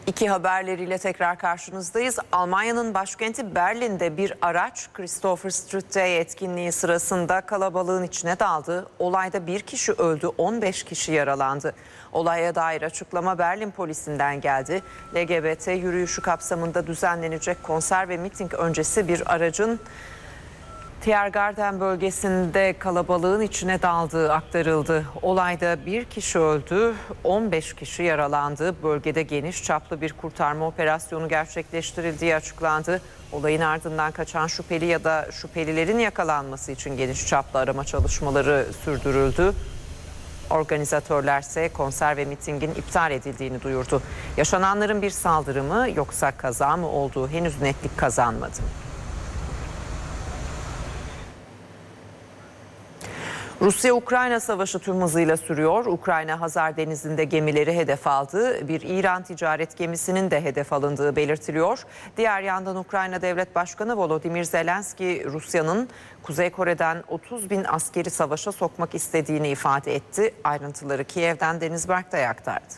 İki haberleriyle tekrar karşınızdayız. Almanya'nın başkenti Berlin'de bir araç Christopher Street Day etkinliği sırasında kalabalığın içine daldı. Olayda bir kişi öldü, 15 kişi yaralandı. Olaya dair açıklama Berlin polisinden geldi. LGBT yürüyüşü kapsamında düzenlenecek konser ve miting öncesi bir aracın Tiergarten bölgesinde kalabalığın içine daldığı aktarıldı. Olayda bir kişi öldü, 15 kişi yaralandı. Bölgede geniş çaplı bir kurtarma operasyonu gerçekleştirildiği açıklandı. Olayın ardından kaçan şüpheli ya da şüphelilerin yakalanması için geniş çaplı arama çalışmaları sürdürüldü. Organizatörler ise konser ve mitingin iptal edildiğini duyurdu. Yaşananların bir saldırı mı yoksa kaza mı olduğu henüz netlik kazanmadı. Rusya-Ukrayna savaşı tüm hızıyla sürüyor. Ukrayna Hazar Denizi'nde gemileri hedef aldı. Bir İran ticaret gemisinin de hedef alındığı belirtiliyor. Diğer yandan Ukrayna Devlet Başkanı Volodymyr Zelenski, Rusya'nın Kuzey Kore'den 30 bin askeri savaşa sokmak istediğini ifade etti. Ayrıntıları Kiev'den Deniz Berktay aktardı.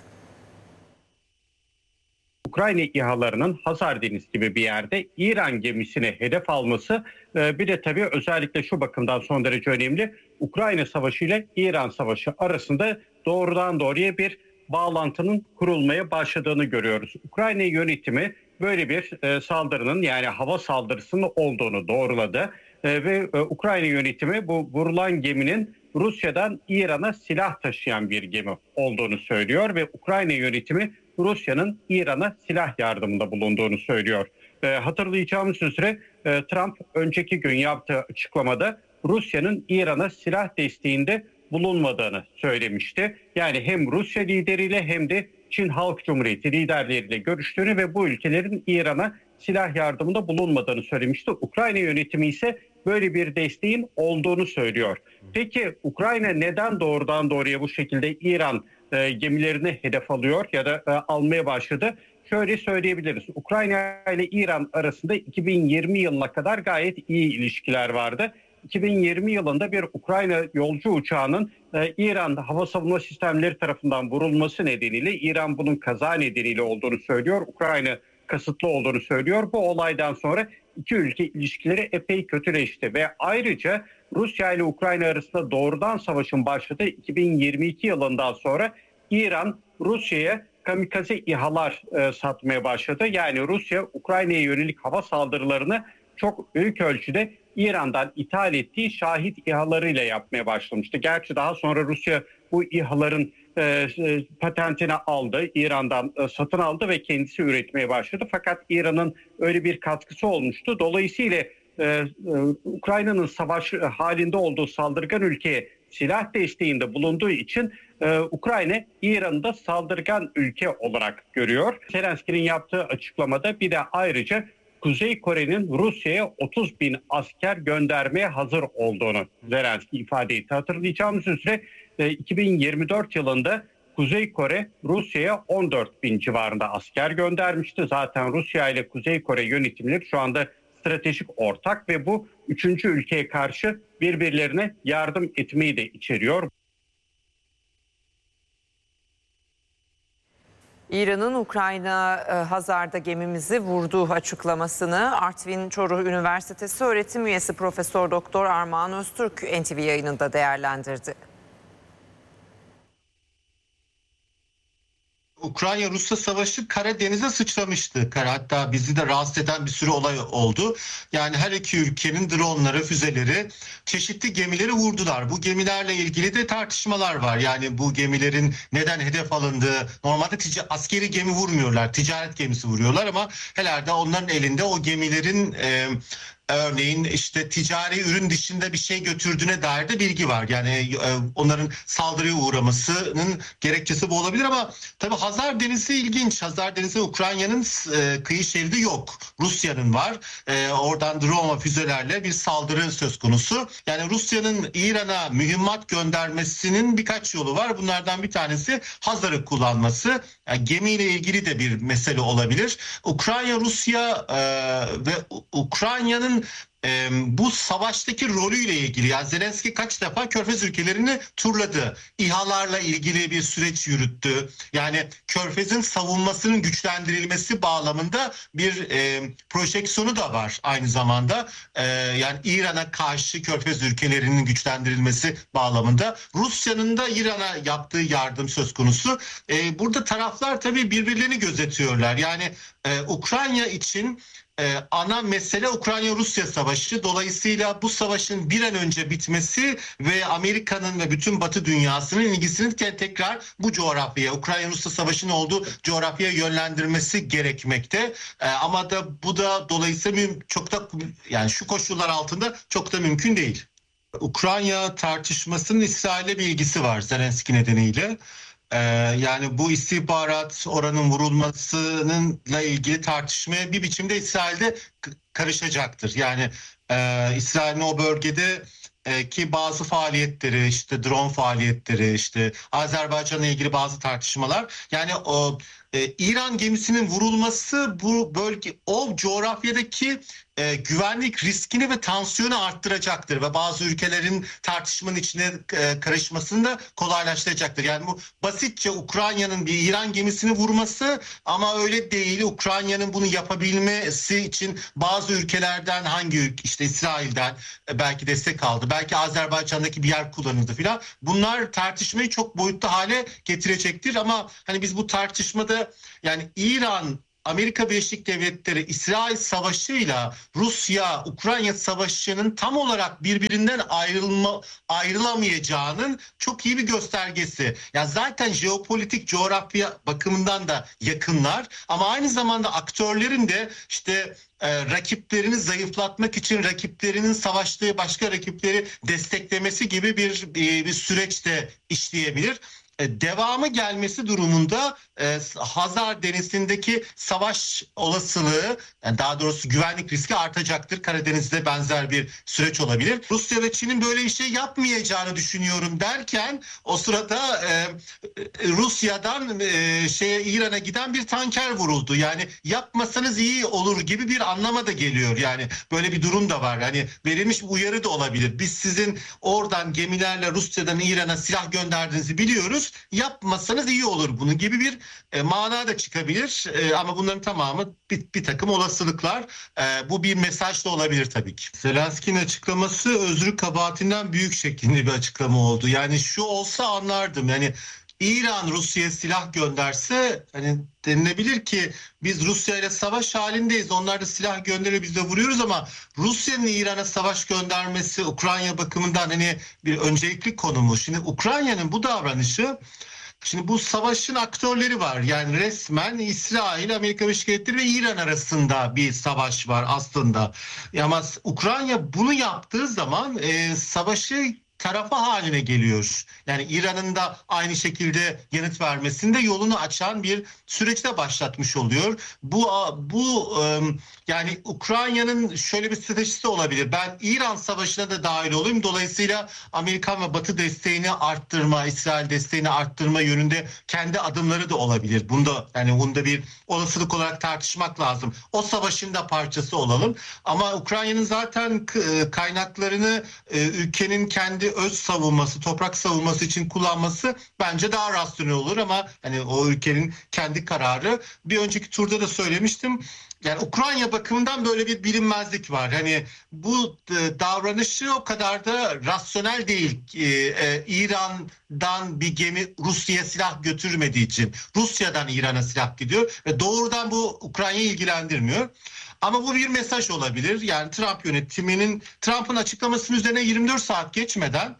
Ukrayna İHA'larının Hazar Denizi gibi bir yerde İran gemisine hedef alması bir de tabii özellikle şu bakımdan son derece önemli. Ukrayna Savaşı ile İran Savaşı arasında doğrudan doğruya bir bağlantının kurulmaya başladığını görüyoruz. Ukrayna yönetimi böyle bir saldırının, yani hava saldırısının olduğunu doğruladı. Ve Ukrayna yönetimi bu vurulan geminin Rusya'dan İran'a silah taşıyan bir gemi olduğunu söylüyor ve Ukrayna yönetimi Rusya'nın İran'a silah yardımında bulunduğunu söylüyor. Hatırlayacağımız üzere Trump önceki gün yaptığı açıklamada Rusya'nın İran'a silah desteğinde bulunmadığını söylemişti. Yani hem Rusya lideriyle hem de Çin Halk Cumhuriyeti liderleriyle görüştüğünü ve bu ülkelerin İran'a silah yardımında bulunmadığını söylemişti. Ukrayna yönetimi ise böyle bir desteğin olduğunu söylüyor. Peki Ukrayna neden doğrudan doğruya bu şekilde İran gemilerini hedef alıyor ya da almaya başladı? Şöyle söyleyebiliriz. Ukrayna ile İran arasında 2020 yılına kadar gayet iyi ilişkiler vardı. 2020 yılında bir Ukrayna yolcu uçağının İran hava savunma sistemleri tarafından vurulması nedeniyle, İran bunun kaza nedeniyle olduğunu söylüyor. Ukrayna kasıtlı olduğunu söylüyor. Bu olaydan sonra iki ülke ilişkileri epey kötüleşti ve ayrıca Rusya ile Ukrayna arasında doğrudan savaşın başladığı 2022 yılından sonra İran Rusya'ya kamikaze İHA'lar satmaya başladı. Yani Rusya Ukrayna'ya yönelik hava saldırılarını çok büyük ölçüde İran'dan ithal ettiği şahit İHA'larıyla yapmaya başlamıştı. Gerçi daha sonra Rusya bu İHA'ların patentini aldı, İran'dan satın aldı ve kendisi üretmeye başladı. Fakat İran'ın öyle bir katkısı olmuştu. Dolayısıyla Ukrayna'nın savaş halinde olduğu saldırgan ülkeye silah desteğinde bulunduğu için Ukrayna İran'ı da saldırgan ülke olarak görüyor. Zelenski'nin yaptığı açıklamada bir de ayrıca Kuzey Kore'nin Rusya'ya 30 bin asker göndermeye hazır olduğunu Zelenski ifade etti. Hatırlayacağımız üzere 2024 yılında Kuzey Kore Rusya'ya 14 bin civarında asker göndermişti. Zaten Rusya ile Kuzey Kore yönetimleri şu anda stratejik ortak ve bu üçüncü ülkeye karşı birbirlerine yardım etmeyi de içeriyor. İran'ın Ukrayna Hazar'da gemimizi vurduğu açıklamasını Artvin Çoruh Üniversitesi öğretim üyesi Profesör Doktor Armağan Öztürk NTV yayınında değerlendirdi. Ukrayna-Rusya savaşı Karadeniz'e sıçramıştı. Hatta bizi de rahatsız eden bir sürü olay oldu. Yani her iki ülkenin dronları, füzeleri, çeşitli gemileri vurdular. Bu gemilerle ilgili de tartışmalar var. Yani bu gemilerin neden hedef alındığı, normalde askeri gemi vurmuyorlar, ticaret gemisi vuruyorlar ama herhalde onların elinde o gemilerin örneğin işte ticari ürün dışında bir şey götürdüğüne dair de bilgi var. Yani onların saldırıya uğramasının gerekçesi bu olabilir ama tabii Hazar Denizi ilginç. Hazar Denizi Ukrayna'nın kıyı şeridi yok. Rusya'nın var. Oradan drone füzelerle bir saldırı söz konusu. Yani Rusya'nın İran'a mühimmat göndermesinin birkaç yolu var. Bunlardan bir tanesi Hazar'ı kullanması. Yani gemiyle ilgili de bir mesele olabilir. Ukrayna, Rusya ve Ukrayna'nın bu savaştaki rolüyle ilgili. Yani Zelenski kaç defa Körfez ülkelerini turladı. İHA'larla ilgili bir süreç yürüttü. Yani Körfez'in savunmasının güçlendirilmesi bağlamında bir projeksiyonu da var aynı zamanda. Yani İran'a karşı Körfez ülkelerinin güçlendirilmesi bağlamında. Rusya'nın da İran'a yaptığı yardım söz konusu. Burada taraflar tabii birbirlerini gözetiyorlar. Yani Ukrayna için ana mesele Ukrayna-Rusya savaşı. Dolayısıyla bu savaşın bir an önce bitmesi ve Amerika'nın ve bütün Batı dünyasının ilgisini tekrar bu coğrafyaya, Ukrayna-Rusya savaşının olduğu coğrafyaya yönlendirmesi gerekmekte. Ama da bu da dolayısıyla çok da, yani şu koşullar altında çok da mümkün değil. Ukrayna tartışmasının İsrail'e bir ilgisi var Zelenski nedeniyle. Yani bu istihbarat oranın vurulmasıyla ilgili tartışmaya bir biçimde İsrail'de karışacaktır. Yani İsrail'in o bölgede ki bazı faaliyetleri, işte drone faaliyetleri, işte Azerbaycan'la ilgili bazı tartışmalar, yani o İran gemisinin vurulması bu bölge, o coğrafyadaki güvenlik riskini ve tansiyonu arttıracaktır ve bazı ülkelerin tartışmanın içine karışmasını da kolaylaştıracaktır. Yani bu basitçe Ukrayna'nın bir İran gemisini vurması, ama öyle değil. Ukrayna'nın bunu yapabilmesi için bazı ülkelerden, işte İsrail'den belki destek aldı. Belki Azerbaycan'daki bir yer kullanıldı filan. Bunlar tartışmayı çok boyutlu hale getirecektir, ama hani biz bu tartışmada, yani İran, Amerika Birleşik Devletleri, İsrail savaşıyla Rusya-Ukrayna savaşının tam olarak birbirinden ayrılamayacağının çok iyi bir göstergesi. Ya zaten jeopolitik coğrafya bakımından da yakınlar, ama aynı zamanda aktörlerin de işte rakiplerini zayıflatmak için rakiplerinin savaştığı başka rakipleri desteklemesi gibi bir süreç de işleyebilir. Devamı gelmesi durumunda Hazar Denizi'ndeki savaş olasılığı, yani daha doğrusu güvenlik riski artacaktır. Karadeniz'de benzer bir süreç olabilir. Rusya ve Çin'in böyle bir şey yapmayacağını düşünüyorum derken, o sırada Rusya'dan İran'a giden bir tanker vuruldu. Yani yapmasanız iyi olur gibi bir anlama da geliyor. Yani böyle bir durum da var. Hani verilmiş bir uyarı da olabilir. Biz sizin oradan gemilerle Rusya'dan İran'a silah gönderdiğinizi biliyoruz. Yapmasanız iyi olur, bunun gibi bir mana da çıkabilir. Ama bunların tamamı bir takım olasılıklar. Bu bir mesaj da olabilir tabii ki. Zelenski'nin açıklaması özrü kabahatinden büyük şeklinde bir açıklama oldu. Yani şu olsa anlardım. Yani İran Rusya'ya silah gönderse, hani denilebilir ki biz Rusya ile savaş halindeyiz. Onlar da silah gönderiyor, biz de vuruyoruz, ama Rusya'nın İran'a savaş göndermesi Ukrayna bakımından hani bir öncelikli konumu. Şimdi Ukrayna'nın bu davranışı, şimdi bu savaşın aktörleri var. Yani resmen İsrail, Amerika Birleşik Devletleri ve İran arasında bir savaş var aslında. Ama Ukrayna bunu yaptığı zaman savaşı tarafa haline geliyor. Yani İran'ın da aynı şekilde yanıt vermesinde yolunu açan bir süreçte başlatmış oluyor. Yani Ukrayna'nın şöyle bir stratejisi olabilir. Ben İran savaşına da dahil olayım. Dolayısıyla Amerikan ve Batı desteğini arttırma, İsrail desteğini arttırma yönünde kendi adımları da olabilir. Bunu da bir olasılık olarak tartışmak lazım. O savaşın da parçası olalım. Ama Ukrayna'nın zaten kaynaklarını ülkenin kendi öz savunması, toprak savunması için kullanması bence daha rasyonel olur, ama hani o ülkenin kendi kararı. Bir önceki turda da söylemiştim. Yani Ukrayna bakımından böyle bir bilinmezlik var. Hani bu davranışı o kadar da rasyonel değil. İran'dan bir gemi Rusya'ya silah götürmediği için Rusya'dan İran'a silah gidiyor ve doğrudan bu Ukrayna'yı ilgilendirmiyor. Ama bu bir mesaj olabilir. Yani Trump yönetiminin, Trump'ın açıklamasının üzerine 24 saat geçmeden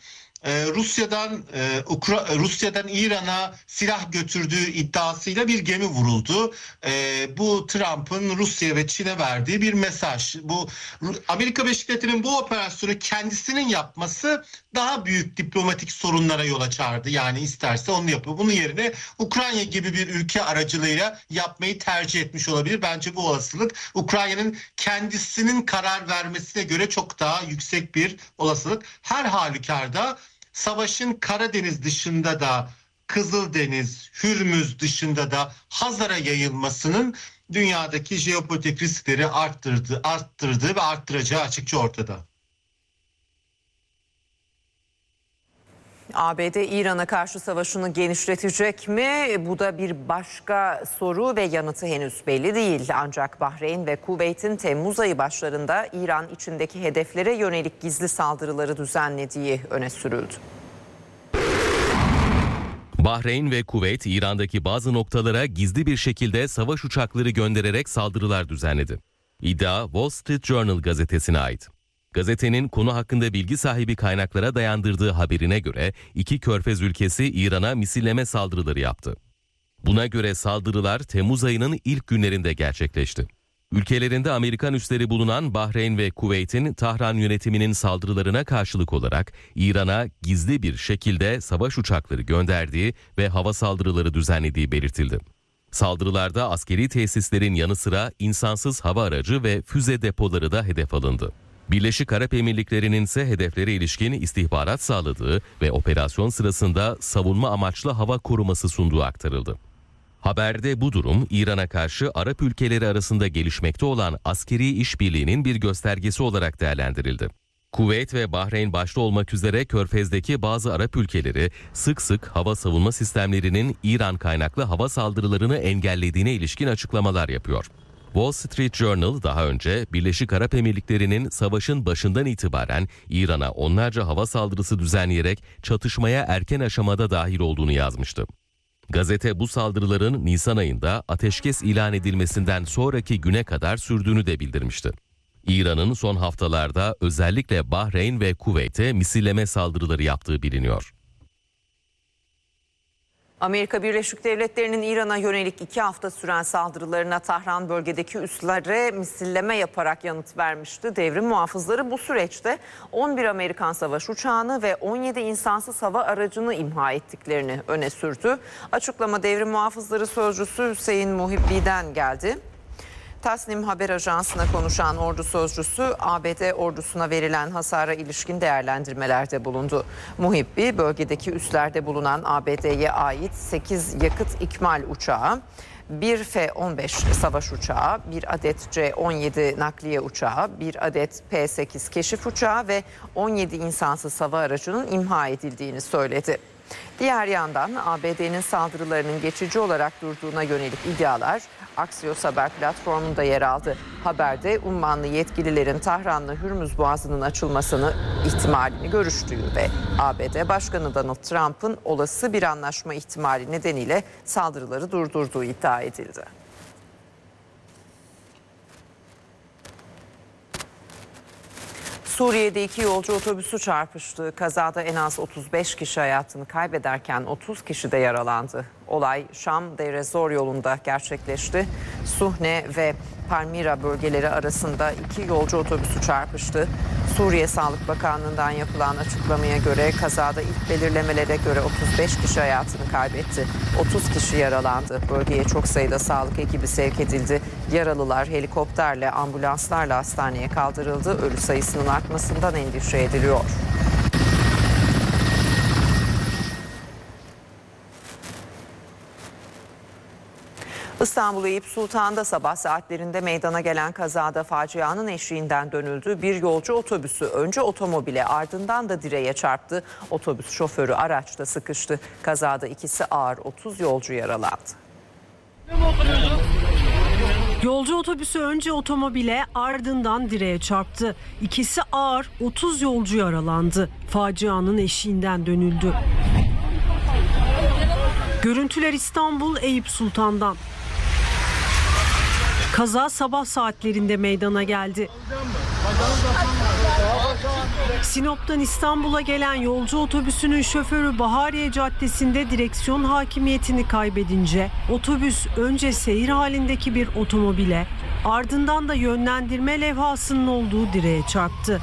Rusya'dan İran'a silah götürdüğü iddiasıyla bir gemi vuruldu. Bu Trump'ın Rusya ve Çin'e verdiği bir mesaj. Bu Amerika Birleşik Devletleri'nin bu operasyonu kendisinin yapması daha büyük diplomatik sorunlara yol açardı. Yani isterse onu yapıyor. Bunun yerine Ukrayna gibi bir ülke aracılığıyla yapmayı tercih etmiş olabilir. Bence bu olasılık Ukrayna'nın kendisinin karar vermesine göre çok daha yüksek bir olasılık. Her halükarda savaşın Karadeniz dışında da Kızıldeniz, Hürmüz dışında da Hazar'a yayılmasının dünyadaki jeopolitik riskleri arttırdığı ve arttıracağı açıkça ortada. ABD İran'a karşı savaşını genişletecek mi? Bu da bir başka soru ve yanıtı henüz belli değil. Ancak Bahreyn ve Kuveyt'in Temmuz ayı başlarında İran içindeki hedeflere yönelik gizli saldırıları düzenlediği öne sürüldü. Bahreyn ve Kuveyt, İran'daki bazı noktalara gizli bir şekilde savaş uçakları göndererek saldırılar düzenledi. İddia Wall Street Journal gazetesine ait. Gazetenin konu hakkında bilgi sahibi kaynaklara dayandırdığı haberine göre iki körfez ülkesi İran'a misilleme saldırıları yaptı. Buna göre saldırılar Temmuz ayının ilk günlerinde gerçekleşti. Ülkelerinde Amerikan üsleri bulunan Bahreyn ve Kuveyt'in Tahran yönetiminin saldırılarına karşılık olarak İran'a gizli bir şekilde savaş uçakları gönderdiği ve hava saldırıları düzenlediği belirtildi. Saldırılarda askeri tesislerin yanı sıra insansız hava aracı ve füze depoları da hedef alındı. Birleşik Arap Emirlikleri'nin ise hedeflere ilişkin istihbarat sağladığı ve operasyon sırasında savunma amaçlı hava koruması sunduğu aktarıldı. Haberde bu durum İran'a karşı Arap ülkeleri arasında gelişmekte olan askeri işbirliğinin bir göstergesi olarak değerlendirildi. Kuveyt ve Bahreyn başta olmak üzere Körfez'deki bazı Arap ülkeleri sık sık hava savunma sistemlerinin İran kaynaklı hava saldırılarını engellediğine ilişkin açıklamalar yapıyor. Wall Street Journal daha önce Birleşik Arap Emirlikleri'nin savaşın başından itibaren İran'a onlarca hava saldırısı düzenleyerek çatışmaya erken aşamada dahil olduğunu yazmıştı. Gazete bu saldırıların Nisan ayında ateşkes ilan edilmesinden sonraki güne kadar sürdüğünü de bildirmişti. İran'ın son haftalarda özellikle Bahreyn ve Kuveyt'e misilleme saldırıları yaptığı biliniyor. Amerika Birleşik Devletleri'nin İran'a yönelik 2 hafta süren saldırılarına Tahran bölgedeki üslere misilleme yaparak yanıt vermişti. Devrim muhafızları bu süreçte 11 Amerikan savaş uçağını ve 17 insansız hava aracını imha ettiklerini öne sürdü. Açıklama devrim muhafızları sözcüsü Hüseyin Muhibbi'den geldi. Tasnim Haber Ajansı'na konuşan ordu sözcüsü ABD ordusuna verilen hasara ilişkin değerlendirmelerde bulundu. Muhibbi bölgedeki üslerde bulunan ABD'ye ait 8 yakıt ikmal uçağı, bir F-15 savaş uçağı, bir adet C-17 nakliye uçağı, bir adet P-8 keşif uçağı ve 17 insansız hava aracının imha edildiğini söyledi. Diğer yandan ABD'nin saldırılarının geçici olarak durduğuna yönelik iddialar Axios Haber platformunda yer aldı. Haberde Ummanlı yetkililerin Tahran'la Hürmüz Boğazı'nın açılmasını ihtimalini görüştüğü ve ABD Başkanı Donald Trump'ın olası bir anlaşma ihtimali nedeniyle saldırıları durdurduğu iddia edildi. Suriye'de 2 yolcu otobüsü çarpıştı. Kazada en az 35 kişi hayatını kaybederken 30 kişi de yaralandı. Olay Şam Deir ez-Zor yolunda gerçekleşti. Suhne ve Palmira bölgeleri arasında 2 yolcu otobüsü çarpıştı. Suriye Sağlık Bakanlığı'ndan yapılan açıklamaya göre kazada ilk belirlemelere göre 35 kişi hayatını kaybetti. 30 kişi yaralandı. Bölgeye çok sayıda sağlık ekibi sevk edildi. Yaralılar helikopterle, ambulanslarla hastaneye kaldırıldı. Ölü sayısının artmasından endişe ediliyor. İstanbul Eyüp Sultan'da sabah saatlerinde meydana gelen kazada facianın eşiğinden dönüldü. Bir yolcu otobüsü önce otomobile ardından da direğe çarptı. Otobüs şoförü araçta sıkıştı. Kazada ikisi ağır, 30 yolcu yaralandı. Yolcu otobüsü önce otomobile ardından direğe çarptı. İkisi ağır, 30 yolcu yaralandı. Facianın eşiğinden dönüldü. Görüntüler İstanbul Eyüp Sultan'dan. Kaza sabah saatlerinde meydana geldi. Sinop'tan İstanbul'a gelen yolcu otobüsünün şoförü Bahariye Caddesi'nde direksiyon hakimiyetini kaybedince otobüs önce seyir halindeki bir otomobile ardından da yönlendirme levhasının olduğu direğe çarptı.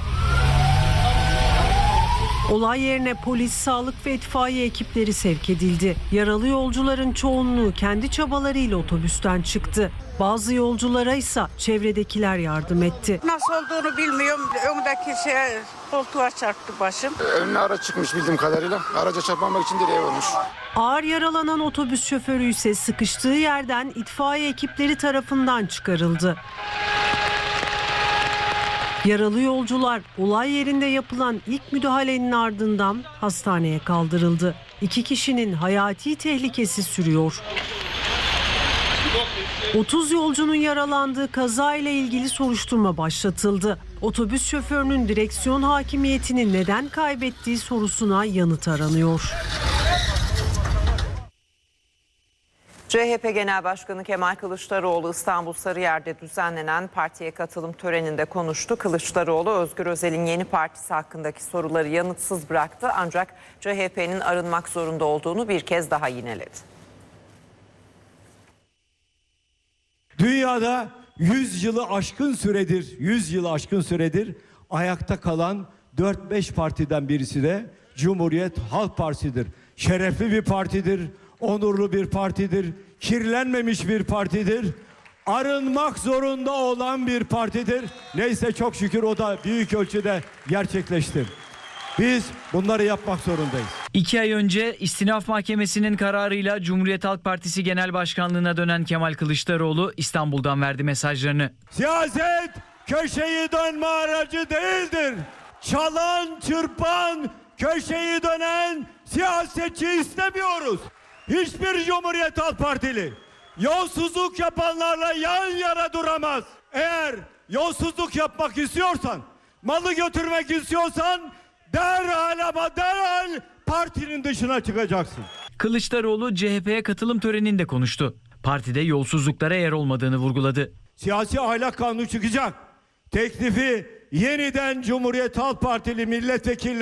Olay yerine polis, sağlık ve itfaiye ekipleri sevk edildi. Yaralı yolcuların çoğunluğu kendi çabalarıyla otobüsten çıktı. Bazı yolculara ise çevredekiler yardım etti. Nasıl olduğunu bilmiyorum. Öndeki koltuğa çarptı başım. Önüne araç çıkmış bildiğim kadarıyla. Araca çarpmamak için direğe vurmuş. Ağır yaralanan otobüs şoförü ise sıkıştığı yerden itfaiye ekipleri tarafından çıkarıldı. Yaralı yolcular olay yerinde yapılan ilk müdahalenin ardından hastaneye kaldırıldı. 2 kişinin hayati tehlikesi sürüyor. 30 yolcunun yaralandığı kaza ile ilgili soruşturma başlatıldı. Otobüs şoförünün direksiyon hakimiyetini neden kaybettiği sorusuna yanıt aranıyor. CHP Genel Başkanı Kemal Kılıçdaroğlu İstanbul Sarıyer'de düzenlenen partiye katılım töreninde konuştu. Kılıçdaroğlu Özgür Özel'in yeni partisi hakkındaki soruları yanıtsız bıraktı ancak CHP'nin arınmak zorunda olduğunu bir kez daha yineledi. Dünyada 100 yılı aşkın süredir ayakta kalan 4-5 partiden birisi de Cumhuriyet Halk Partisi'dir. Şerefli bir partidir, onurlu bir partidir, kirlenmemiş bir partidir, arınmak zorunda olan bir partidir. Neyse çok şükür o da büyük ölçüde gerçekleşti. Biz bunları yapmak zorundayız. 2 ay önce İstinaf Mahkemesi'nin kararıyla Cumhuriyet Halk Partisi Genel Başkanlığı'na dönen Kemal Kılıçdaroğlu İstanbul'dan verdi mesajlarını. Siyaset köşeyi dönme aracı değildir. Çalan, çırpan, köşeyi dönen siyasetçi istemiyoruz. Hiçbir Cumhuriyet Halk Partili yolsuzluk yapanlarla yan yana duramaz. Eğer yolsuzluk yapmak istiyorsan, malı götürmek istiyorsan derhal partinin dışına çıkacaksın. Kılıçdaroğlu CHP'ye katılım töreninde konuştu. Partide yolsuzluklara yer olmadığını vurguladı. Siyasi ahlak kanunu çıkacak. Teklifi yeniden Cumhuriyet Halk Partili milletvekilleri